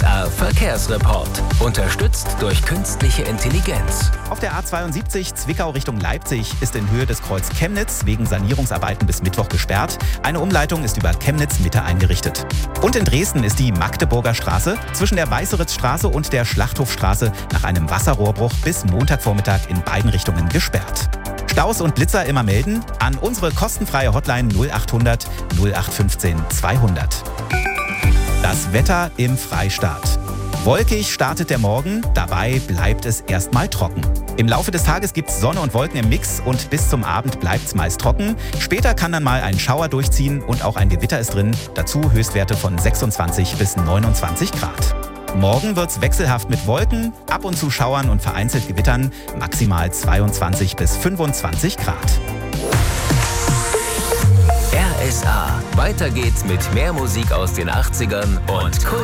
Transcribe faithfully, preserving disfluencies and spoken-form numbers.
A Verkehrsreport. Unterstützt durch künstliche Intelligenz. Auf der A zweiundsiebzig Zwickau Richtung Leipzig ist in Höhe des Kreuz Chemnitz wegen Sanierungsarbeiten bis Mittwoch gesperrt. Eine Umleitung ist über Chemnitz Mitte eingerichtet. Und in Dresden ist die Magdeburger Straße zwischen der Weißeritzstraße und der Schlachthofstraße nach einem Wasserrohrbruch bis Montagvormittag in beiden Richtungen gesperrt. Staus und Blitzer immer melden an unsere kostenfreie Hotline null achthundert null acht fünfzehn zweihundert. Das Wetter im Freistaat. Wolkig startet der Morgen, dabei bleibt es erstmal trocken. Im Laufe des Tages gibt es Sonne und Wolken im Mix und bis zum Abend bleibt es meist trocken. Später kann dann mal ein Schauer durchziehen und auch ein Gewitter ist drin. Dazu Höchstwerte von sechsundzwanzig bis neunundzwanzig Grad. Morgen wird es wechselhaft mit Wolken, ab und zu Schauern und vereinzelt Gewittern, maximal zweiundzwanzig bis fünfundzwanzig Grad. R S A. Weiter geht's mit mehr Musik aus den achtzigern und Kult.